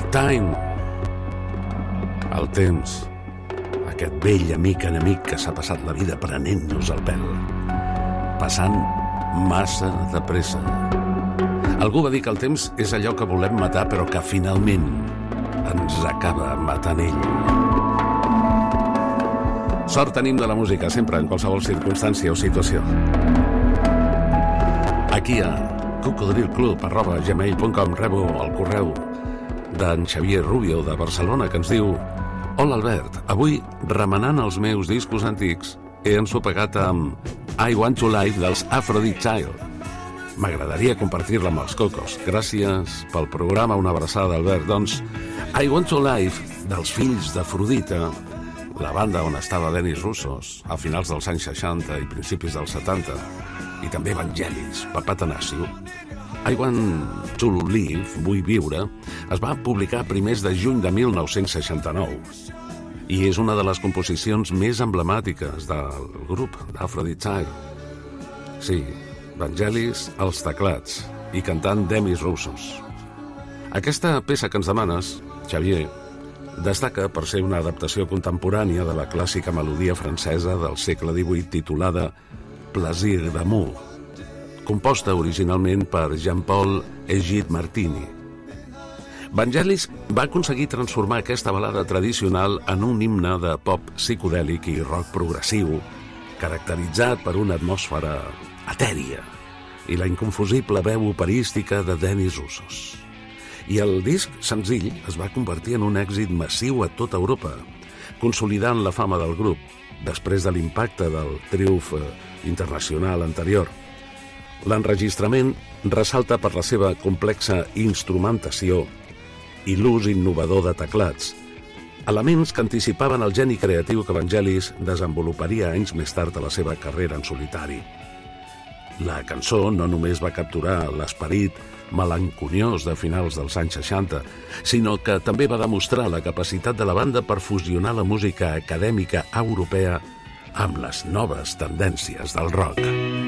Time. El temps. Aquest vell amic enemic que s'ha passat la vida prenent-nos el pèl. Passant massa de pressa. Algú va dir que el temps és allò que volem matar però que finalment ens acaba matant ell. Sort tenim de la música sempre, en qualsevol circumstància o situació. Aquí a cocodrilclub@gmail.com rebo el correu d'en Xavier Rubio de Barcelona que ens diu: Hola Albert, avui remenant els meus discos antics he ensopegat amb I Want to Live dels Aphrodite Child. M'agradaria compartir-la amb els cocos. Gràcies pel programa, una abraçada, Albert. Doncs I Want to Live dels fills d'Afrodita, la banda on estava Denis Roussos a finals dels anys 60 i principis dels 70, i també Vangelis, Papa Tanasio. I Want to Live, Vull viure, es va publicar a primers de juny de 1969 i és una de les composicions més emblemàtiques del grup d'Aphrodite Child. Sí, Vangelis als teclats i cantant Denis Roussos. Aquesta peça que ens demanes, Xavier, destaca per ser una adaptació contemporània de la clàssica melodia francesa del segle XVIII titulada Plaisir d'amour, composta originalment per Jean-Paul Egide Martini. Vangelis va aconseguir transformar aquesta balada tradicional en un himne de pop psicodèlic i rock progressiu, caracteritzat per una atmosfera etèria i la inconfusible veu operística de Denis Roussos. I el disc senzill es va convertir en un èxit massiu a tota Europa, consolidant la fama del grup després de l'impacte del triomf internacional anterior. L'enregistrament ressalta per la seva complexa instrumentació i l'ús innovador de teclats, elements que anticipaven el geni creatiu que Vangelis desenvoluparia anys més tard a la seva carrera en solitari. La cançó no només va capturar l'esperit melanconiós de finals dels anys 60, sinó que també va demostrar la capacitat de la banda per fusionar la música acadèmica europea amb les noves tendències del rock.